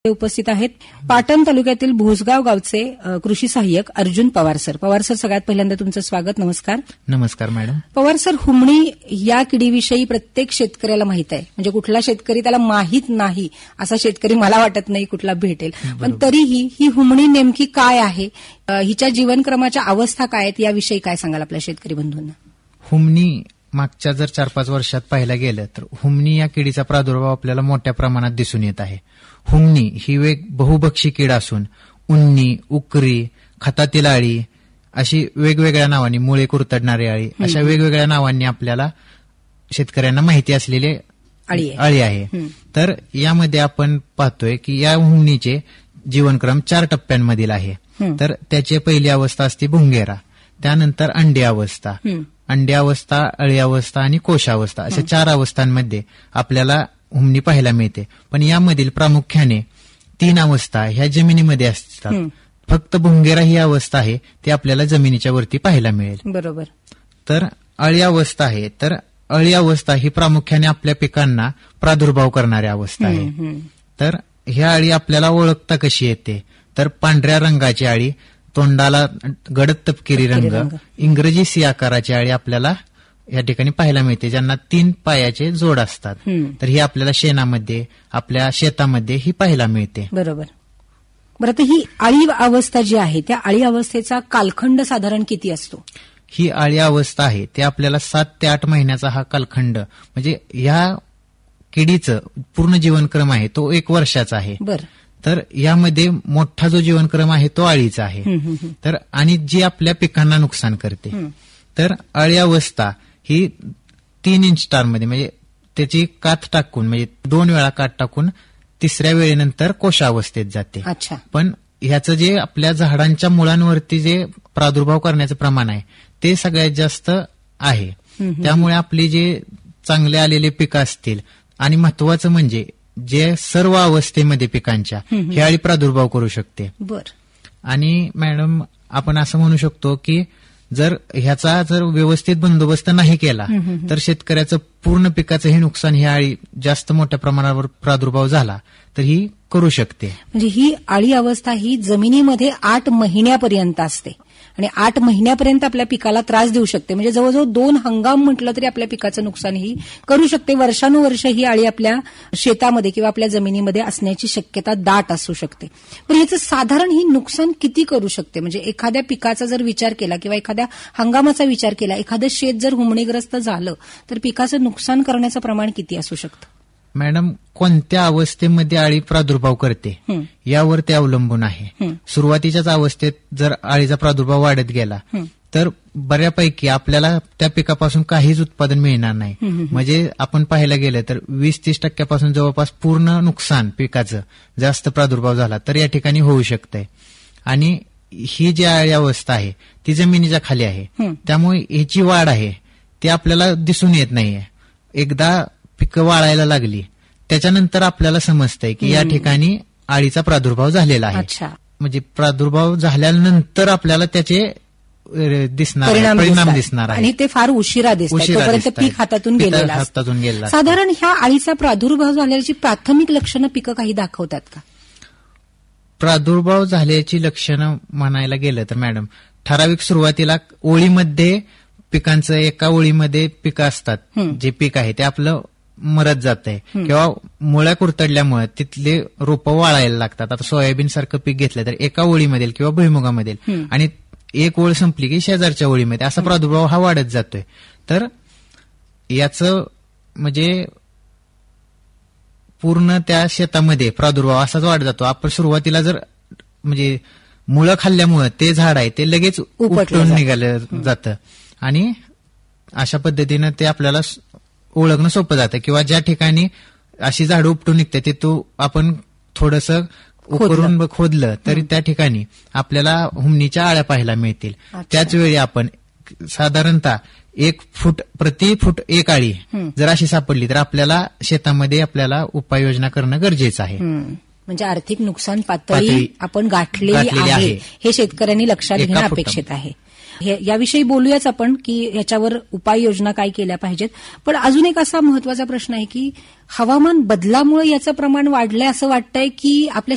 उपस्थित आहेत पाटण तालुक्यातील भोसगाव गावचे कृषी सहाय्यक अर्जुन पवार सर. पवार सर, सगळ्यात पहिल्यांदा तुमचं स्वागत. नमस्कार. नमस्कार मॅडम. पवार सर, हुमणी या किडीविषयी प्रत्येक शेतकऱ्याला माहित आहे. म्हणजे कुठला शेतकरी त्याला माहित नाही असा शेतकरी मला वाटत नाही कुठला भेटेल. पण तरीही ही हुमणी नेमकी काय आहे, हिच्या जीवनक्रमाच्या अवस्था काय आहेत, याविषयी काय सांगाल आपल्या शेतकरी बंधूंना? हुमणी मागच्या जर 4-5 वर्षात पाहायला गेलं तर हुमणी या किडीचा प्रादुर्भाव आपल्याला मोठ्या प्रमाणात दिसून येत आहे. हुमणी ही एक बहुभक्षी कीड असून उन्नी, उकरी, खतातील अळी अशी वेगवेगळ्या नावांनी, मुळे कुरतडणारी अळी अशा वेगवेगळ्या नावांनी आपल्याला शेतकऱ्यांना माहिती असलेली अळी आहे. तर यामध्ये आपण पाहतोय की या हुमणीचे जीवनक्रम 4 टप्प्यांमधील आहे. तर त्याची पहिली अवस्था असते भुंगेरा, त्यानंतर अंडी अवस्था, अंडी अवस्था, अळी अवस्था आणि कोशावस्था अशा 4 अवस्थांमध्ये आपल्याला हुमणी पाहायला मिळते. पण यामधील प्रामुख्याने 3 अवस्था ह्या जमिनीमध्ये असतात. फक्त भुंगेरा ही अवस्था आहे ती आपल्याला जमिनीच्या वरती पाहायला मिळेल. बरोबर. तर अळी अवस्था आहे, तर अळी अवस्था ही प्रामुख्याने आपल्या पिकांना प्रादुर्भाव करणारी अवस्था आहे. तर ह्या अळी आपल्याला ओळखता कशी येते, तर पांढऱ्या रंगाची अळी, तोंडाला गडद तपकिरी रंग, इंग्रजी सी आकाराची अळी आपल्याला या ठिकाणी पाहायला मिळते, ज्यांना 3 पायाचे जोड असतात. तर ही आपल्याला शेणामध्ये, आपल्या शेतामध्ये ही पाहायला मिळते. बरोबर. बरं, तर ही अळी अवस्था जी आहे त्या अळी अवस्थेचा कालखंड साधारण किती असतो? ही अळी अवस्था आहे ते आपल्याला 7 ते 8 महिन्याचा हा कालखंड, म्हणजे ह्या किडीचं पूर्ण जीवनक्रम आहे तो 1 वर्षाचा आहे. बरं. तर यामध्ये मोठा जो जीवनक्रम आहे तो अळीचा आहे. तर आणि जी आपल्या पिकांना नुकसान करते. तर अळी अवस्था ही 3 इंच स्टारमध्ये, म्हणजे त्याची कात टाकून, म्हणजे 2 वेळा कात टाकून 3ऱ्या वेळेनंतर कोशावस्थेत जाते. अच्छा. पण ह्याचं जे आपल्या झाडांच्या मुळांवरती जे प्रादुर्भाव करण्याचं प्रमाण आहे ते सगळ्यात जास्त आहे. त्यामुळे आपली जे चांगले आलेले पिकं असतील, आणि महत्वाचं म्हणजे जे सर्व अवस्थेमध्ये पिकांच्या ही अळी प्रादुर्भाव करू शकते. बर. आणि मॅडम, आपण असं म्हणू शकतो की जर ह्याचा व्यवस्थित बंदोबस्त नाही केला तर शेतकऱ्याचं पूर्ण पिकाचंही नुकसान ही अळी जास्त मोठ्या प्रमाणावर प्रादुर्भाव झाला तर ही करू शकते. म्हणजे ही अळी अवस्था ही जमिनीमध्ये 8 महिन्यापर्यंत असते आणि 8 महिन्यापर्यंत आपल्या पिकाला त्रास देऊ शकते. म्हणजे जवळजवळ 2 हंगाम म्हटलं तरी आपल्या पिकाचं नुकसान ही करू शकते. वर्षानुवर्ष ही अळी आपल्या शेतामध्ये किंवा आपल्या जमिनीमध्ये असण्याची शक्यता दाट असू शकते. पण याचं साधारण ही नुकसान किती करू शकते? म्हणजे एखाद्या पिकाचा जर विचार केला किंवा एखाद्या हंगामाचा विचार केला, एखादं शेत जर हुमणीग्रस्त झालं तर पिकाचं नुकसान करण्याचं प्रमाण किती असू शकतं? मॅडम, कोणत्या अवस्थेमध्ये अळी प्रादुर्भाव करते यावर ते अवलंबून आहे. सुरुवातीच्याच अवस्थेत जर अळीचा प्रादुर्भाव वाढत गेला तर बऱ्यापैकी आपल्याला त्या पिकापासून काहीच उत्पादन मिळणार नाही. म्हणजे आपण पाहायला गेलं तर 20-30% जवळपास पूर्ण नुकसान पिकाचं जास्त प्रादुर्भाव झाला तर या ठिकाणी होऊ शकतंय. आणि ही जी अळी अवस्था आहे ती जमिनीच्या खाली आहे, त्यामुळे ह्याची वाढ आहे ती आपल्याला दिसून येत नाहीये. एकदा पिकं वाळायला लागली त्याच्यानंतर आपल्याला समजतंय की या ठिकाणी अळीचा प्रादुर्भाव झालेला आहे. म्हणजे प्रादुर्भाव झाल्यानंतर आपल्याला त्याचे परिणाम दिसणार आहे आणि ते फार उशिरा दिसतात. तोपर्यंत पीक हातातून गेलेलं. साधारण ह्या अळीचा प्रादुर्भाव झाल्याची प्राथमिक लक्षणं पिकं काही दाखवतात का? प्रादुर्भाव झाल्याची लक्षणं म्हणायला गेलं तर मॅडम, ठराविक सुरुवातीला ओळीमध्ये पिकांचं, एका ओळीमध्ये पिकं असतात, जे पीक आहे ते आपलं मरत जात आहे किंवा मुळ्या कुरतडल्यामुळे तिथले रोपं वाळायला लागतात. आता सोयाबीन सारखं पीक घेतलं तर एका ओळीमध्ये किंवा भुईमुगामध्ये, आणि एक ओळ संपली की शेजारच्या ओळीमध्ये असा प्रादुर्भाव हा वाढत जातोय. तर याचं म्हणजे पूर्ण त्या शेतामध्ये प्रादुर्भाव असाच वाढत जातो. आपण सुरुवातीला जर म्हणजे मुळं खाल्ल्यामुळे ते झाड आहे ते लगेच उपटून निघालं जातं आणि अशा पद्धतीनं ते आपल्याला ओळखणं सोपं जातं. किंवा ज्या ठिकाणी अशी झाडं उपटून निघते तिथं आपण थोडंसं करून खोदलं तरी त्या ठिकाणी आपल्याला हुमणीच्या अळ्या पाहायला मिळतील. त्याच वेळी आपण साधारणतः 1 फूट प्रति फूट 1 अळी जर अशी सापडली तर आपल्याला शेतामध्ये आपल्याला उपाययोजना करणं गरजेचं आहे. म्हणजे आर्थिक नुकसान पातळी आपण गाठलेली आहे हे शेतकऱ्यांनी लक्षात घेणं अपेक्षित आहे. याविषयी बोलूयाच आपण की याच्यावर उपाययोजना काय केल्या पाहिजेत. पण अजून एक असा महत्वाचा प्रश्न आहे की हवामान बदलामुळे याचं प्रमाण वाढलंय असं वाटतंय की आपल्या